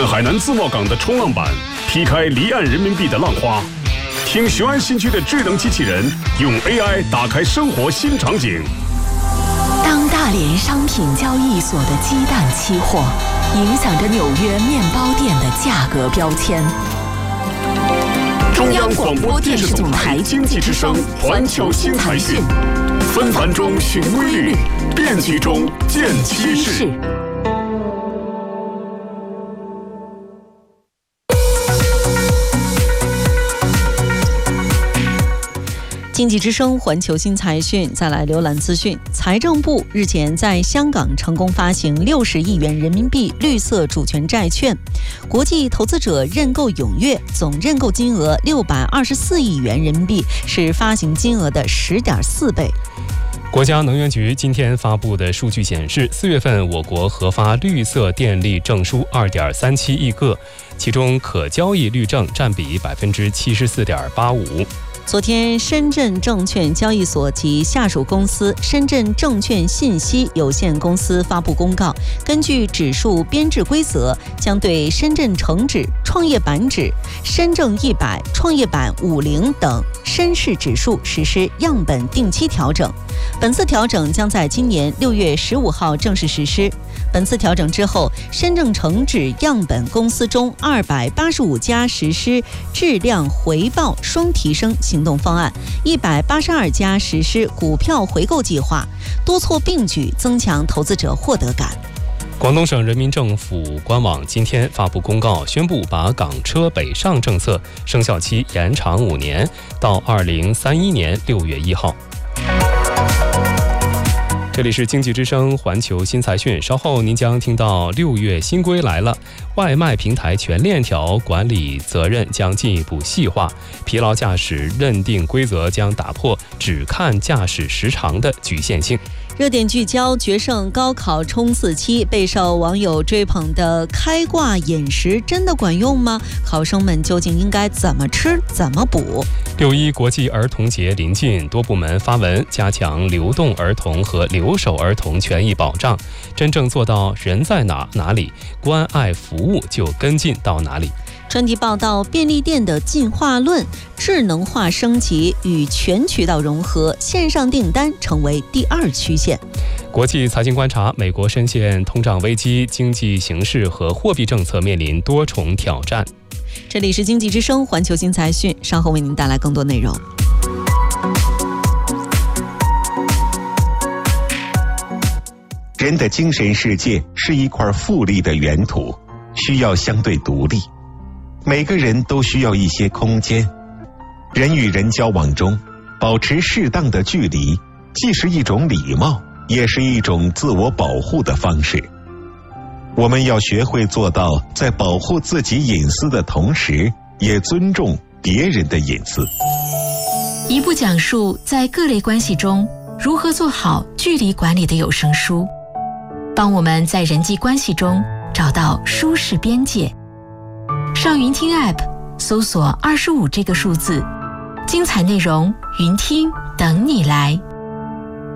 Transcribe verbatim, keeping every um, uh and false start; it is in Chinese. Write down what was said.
看海南自贸港的冲浪板，劈开离岸人民币的浪花，听雄安新区的智能机器人用 A I 打开生活新场景。 当大连商品交易所的鸡蛋期货影响着纽约面包店的价格标签。 中央广播电视总台经济之声环球新财讯，纷繁中寻规律，变局中见趋势。 经济之声环球新财讯，再来浏览资讯。财政部日前在香港成功发行六十亿元人民币绿色主权债券，国际投资者认购踊跃，总认购金额六百二十四亿元人民币，是发行金额的十点四倍。 国家能源局今天发布的数据显示，四月份我国核发绿色电力证书二点三七亿个，其中可交易绿证占比百分之七十四点八五。 昨天，深圳证券交易所及下属公司深圳证券信息有限公司发布公告，根据指数编制规则，将对深圳成指、创业板指、深证一百、创业板五零等深市指数实施样本定期调整。本次调整将在今年六月十五号正式实施。本次调整之后，深证成指样本公司中二百八十五家实施质量回报双提升行动方案，一百八十二家实施股票回购计划，多措并举，增强投资者获得感。 广东省人民政府官网今天发布公告，宣布把港车北上政策生效期延长五年，到二零三一年六月一号。这里是经济之声环球新财讯，稍后您将听到六月新规来了，外卖平台全链条管理责任将进一步细化，疲劳驾驶认定规则将打破只看驾驶时长的局限性。 热点聚焦：决胜高考冲刺期，备受网友追捧的开挂饮食真的管用吗？考生们究竟应该怎么吃、怎么补？ 六一国际儿童节临近，多部门发文加强流动儿童和留守儿童权益保障，真正做到人在哪哪里，关爱服务就跟进到哪里。 专题报道：便利店的进化论，智能化升级与全渠道融合，线上订单成为第二曲线。 国际财经观察：美国深陷通胀危机，经济形势和货币政策面临多重挑战。 这里是经济之声环球新财讯，稍后为您带来更多内容。 人的精神世界是一块富丽的原土，需要相对独立。每个人都需要一些空间，人与人交往中保持适当的距离，既是一种礼貌，也是一种自我保护的方式。我们要学会做到在保护自己隐私的同时，也尊重别人的隐私。 一部讲述在各类关系中如何做好距离管理的有声书，帮我们在人际关系中找到舒适边界。上云听 App 搜索二十五这个数字，精彩内容云听等你来。